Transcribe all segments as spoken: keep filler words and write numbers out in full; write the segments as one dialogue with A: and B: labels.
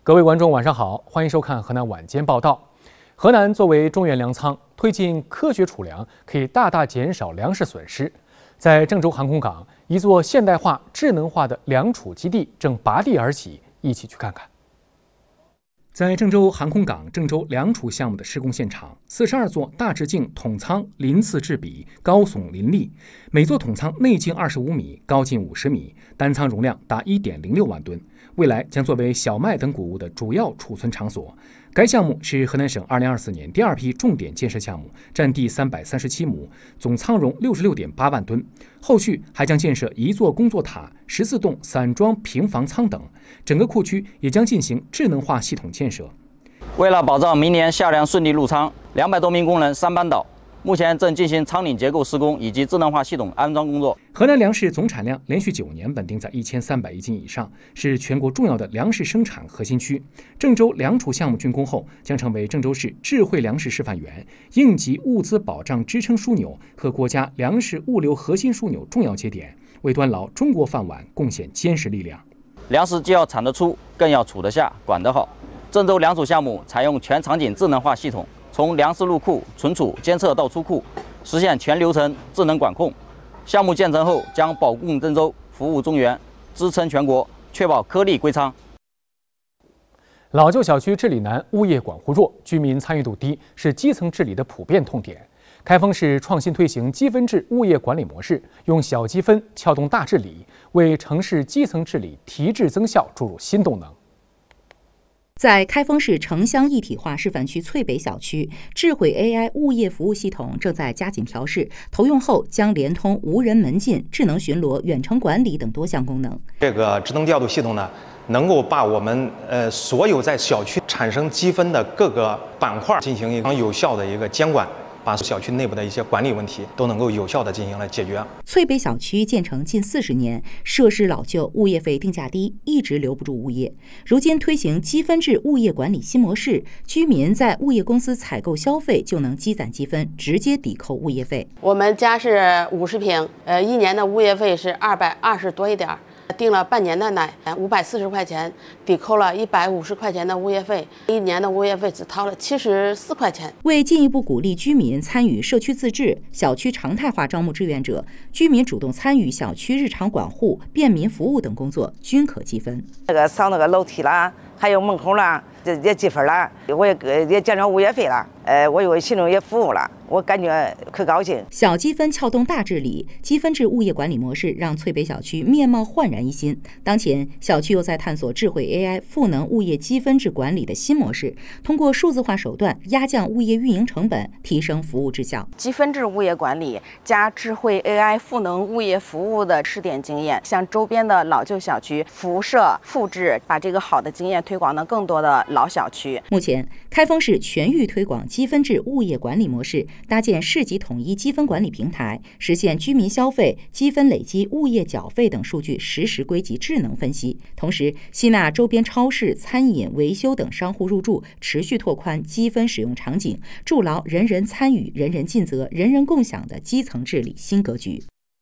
A: 各位观众，晚上好，欢迎收看河南晚间报道。河南作为中原粮仓，推进科学储粮，可以大大减少粮食损失。在郑州航空港，一座现代化、智能化的粮储基地正拔地而起，一起去看看。在郑州航空港郑州粮储项目的施工现场，四十二座大直径筒仓鳞次栉比，高耸林立，每座筒仓内径二十五米，高近五十米，单仓容量达一点零六万吨。未来将作为小麦等谷物的主要储存场所。该项目是河南省二零二四年第二批重点建设项目，占地三百三十七亩，总仓容六十六点八万吨。后续还将建设一座工作塔、十四栋散装平房仓等，整个库区也将进行智能化系统建设。
B: 为了保障明年夏粮顺利入仓，两百多名工人三班倒。目前正进行仓顶结构施工以及智能化系统安装工作。
A: 河南粮食总产量连续九年稳定在一千三百亿斤以上，是全国重要的粮食生产核心区。郑州粮储项目竣工后，将成为郑州市智慧粮食示范园、应急物资保障支撑枢纽和国家粮食物流核心枢纽重要节点，为端牢中国饭碗贡献坚实力量。
B: 粮食既要产得出，更要储得下、管得好。郑州粮储项目采用全场景智能化系统，从粮食入库、存储、监测到出库，实现全流程智能管控。项目建成后，将保供郑州，服务中原，支撑全国，确保颗粒归仓。
A: 老旧小区治理难，物业管护弱，居民参与度低，是基层治理的普遍痛点。开封市创新推行积分制物业管理模式，用小积分撬动大治理，为城市基层治理提质增效注入新动能。
C: 在开封市城乡一体化示范区翠北小区，智慧 A I 物业服务系统正在加紧调试，投用后将连通无人门禁、智能巡逻、远程管理等多项功能。
D: 这个智能调度系统呢，能够把我们呃所有在小区产生积分的各个板块进行一个有效的一个监管。把小区内部的一些管理问题都能够有效地进行了解决。
C: 翠北小区建成近四十年，设施老旧，物业费定价低，一直留不住物业。如今推行积分制物业管理新模式，居民在物业公司采购消费就能积攒积分，直接抵扣物业费。
E: 我们家是五十平，呃，一年的物业费是二百二十多一点。订了半年的奶，五百四十块钱，抵扣了一百五十块钱的物业费，一年的物业费只掏了七十四块钱。
C: 为进一步鼓励居民参与社区自治，小区常态化招募志愿者，居民主动参与小区日常管护、便民服务等工作，均可积分。
F: 那个扫那个楼梯啦，还有门口啦，这也积分了，我也也减少物业费了，呃，我有群众也服务了。我感觉可高兴。
C: 小积分撬动大治理，积分制物业管理模式让翠北小区面貌焕然一新。当前，小区又在探索智慧 A I 赋能物业积分制管理的新模式，通过数字化手段压降物业运营成本，提升服务质效。
G: 积分制物业管理加智慧 A I 赋能物业服务的试点经验，向周边的老旧小区辐射复制，把这个好的经验推广到更多的老小区。
C: 目前，开封市全域推广积分制物业管理模式。搭建市级统一积分管理平台，实现居民消费、积分累积、物业缴费等数据实时归集、智能分析。同时，吸纳周边超市、餐饮、维修等商户入驻，持续拓宽积分使用场景，筑牢人人参与、人人尽责、人人共享的基层治理新格局。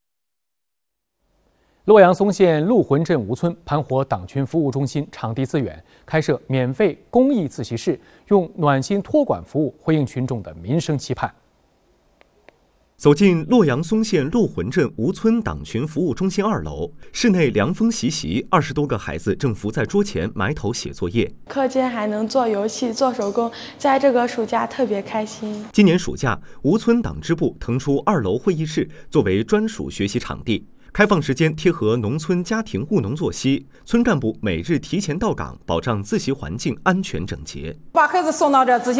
A: 洛阳松县鹿魂镇吴村盘活党群服务中心场地资源，开设免费公益自习室，用暖心托管服务回应群众的民生期盼。
H: 走进洛阳松县鹿魂镇吴村党群服务中心二楼，室内凉风习习，二十多个孩子正伏在桌前埋头写作业。
I: 课间还能做游戏、做手工，在这个暑假特别开心。
H: 今年暑假，吴村党支部腾出二楼会议室作为专属学习场地。开放时间贴合农村家庭务农作息，村干部每日提前到岗，保障自习环境安全整洁。
J: 把孩子送到这自习